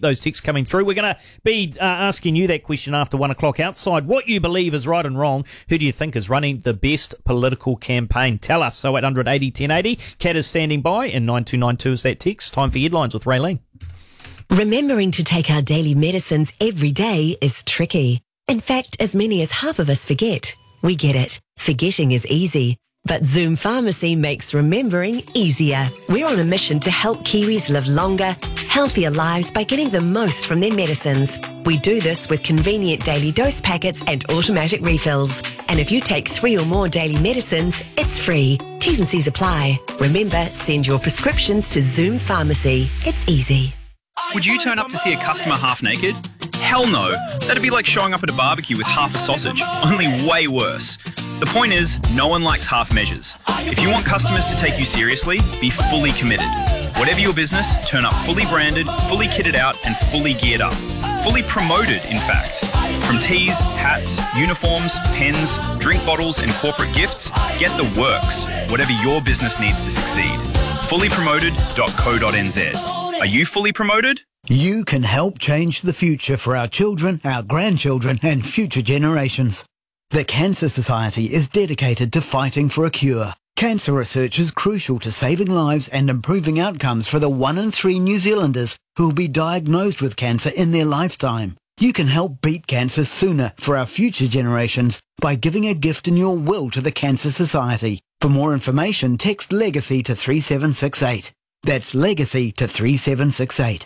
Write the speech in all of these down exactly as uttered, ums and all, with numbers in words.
those texts coming through. We're going to be uh, asking you that question after one o'clock outside. What you believe is right and wrong. Who do you think is running the best political campaign? Tell us. So eight hundred eighty ten eighty. Kat is standing by, and nine two nine two is that text. Time for headlines with Raylene. Remembering to take our daily medicines every day is tricky. In fact, as many as half of us forget. We get it. Forgetting is easy. But Zoom Pharmacy makes remembering easier. We're on a mission to help Kiwis live longer, healthier lives by getting the most from their medicines. We do this with convenient daily dose packets and automatic refills. And if you take three or more daily medicines, it's free. T's and C's apply. Remember, send your prescriptions to Zoom Pharmacy. It's easy. Would you turn up to see a customer half naked? Hell no. That'd be like showing up at a barbecue with half a sausage, only way worse. The point is, no one likes half measures. If you want customers to take you seriously, be fully committed. Whatever your business, turn up fully branded, fully kitted out, and fully geared up. Fully promoted, in fact. From tees, hats, uniforms, pens, drink bottles, and corporate gifts, get the works. Whatever your business needs to succeed. fully promoted dot co dot n z. Are you fully promoted? You can help change the future for our children, our grandchildren, and future generations. The Cancer Society is dedicated to fighting for a cure. Cancer research is crucial to saving lives and improving outcomes for the one in three New Zealanders who will be diagnosed with cancer in their lifetime. You can help beat cancer sooner for our future generations by giving a gift in your will to the Cancer Society. For more information, text LEGACY to three seven six eight. That's LEGACY to three seven six eight.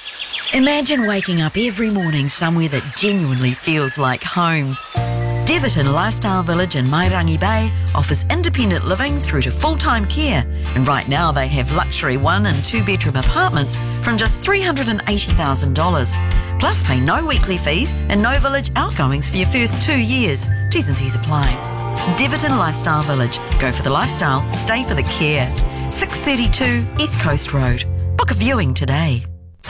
Imagine waking up every morning somewhere that genuinely feels like home. Deverton Lifestyle Village in Mairangi Bay offers independent living through to full-time care, and right now they have luxury one and two bedroom apartments from just three hundred eighty thousand dollars. Plus pay no weekly fees and no village outgoings for your first two years. T's and C's apply. Deverton Lifestyle Village. Go for the lifestyle, stay for the care. six thirty-two East Coast Road. Book a viewing today.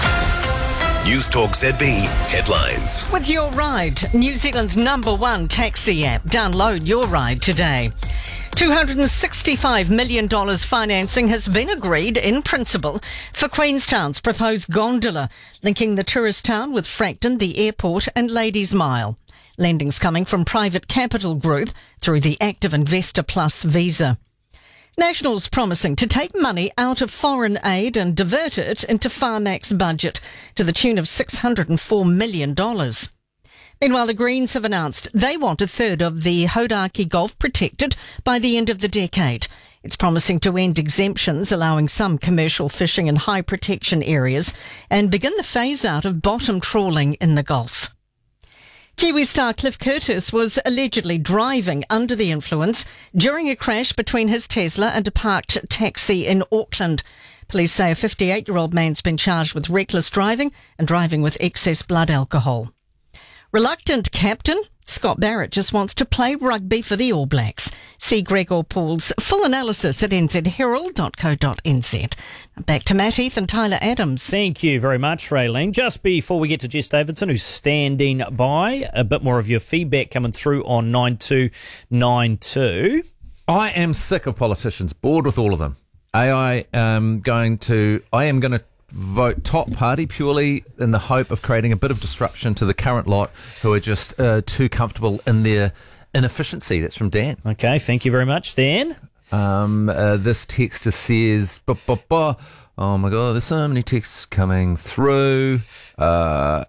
News Talk Z B headlines. With Your Ride, New Zealand's number one taxi app. Download Your Ride today. two hundred sixty-five million dollars financing has been agreed in principle for Queenstown's proposed gondola, linking the tourist town with Frankton, the airport and Ladies Mile. Lending's coming from Private Capital Group through the Active Investor Plus visa. National's promising to take money out of foreign aid and divert it into Pharmac's budget to the tune of six hundred four million dollars. Meanwhile, the Greens have announced they want a third of the Hauraki Gulf protected by the end of the decade. It's promising to end exemptions allowing some commercial fishing in high protection areas and begin the phase out of bottom trawling in the Gulf. Kiwi star Cliff Curtis was allegedly driving under the influence during a crash between his Tesla and a parked taxi in Auckland. Police say a fifty-eight-year-old man's been charged with reckless driving and driving with excess blood alcohol. Reluctant captain Scott Barrett just wants to play rugby for the All Blacks. See Gregor Paul's full analysis at n z herald dot co dot n z. Back to Matt Heath and Tyler Adams. Thank you very much, Raylene. Just before we get to Jess Davidson, who's standing by, a bit more of your feedback coming through on nine two nine two. I am sick of politicians, bored with all of them. I am going to, I am going to vote top party purely in the hope of creating a bit of disruption to the current lot who are just uh, too comfortable in their inefficiency. That's from Dan. Okay, thank you very much, Dan. Um, uh, this texter says, bah, bah, bah. Oh my God, there's so many texts coming through. Uh,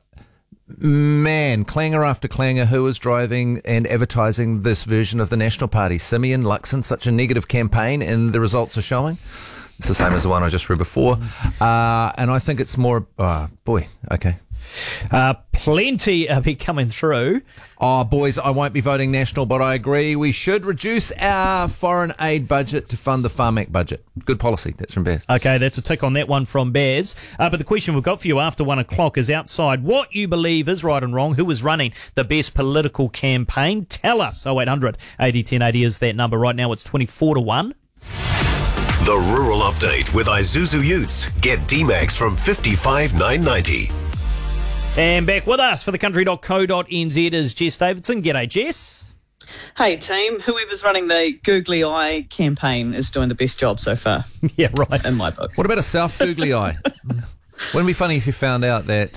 man, clanger after clanger, who is driving and advertising this version of the National Party? Simeon Luxon, such a negative campaign, and the results are showing. It's the same as the one I just read before. Uh, and I think it's more, oh, boy, okay. Uh, plenty uh, be coming through. Oh, boys, I won't be voting National, but I agree we should reduce our foreign aid budget to fund the Pharmac budget. Good policy. That's from Baz. Okay, that's a tick on that one from Baz. Uh, but the question we've got for you after one o'clock is outside what you believe is right and wrong. Who is running the best political campaign? Tell us. oh eight hundred eighty ten eighty is that number. Right now it's twenty-four to one. The Rural Update with Isuzu Utes. Get D-Max from fifty-five nine ninety. And back with us for the country dot co dot n z is Jess Davidson. G'day, Jess. Hey, team. Whoever's running the Googly Eye campaign is doing the best job so far. Yeah, right. In my book. What about a self-googly eye? Wouldn't it be funny if you found out that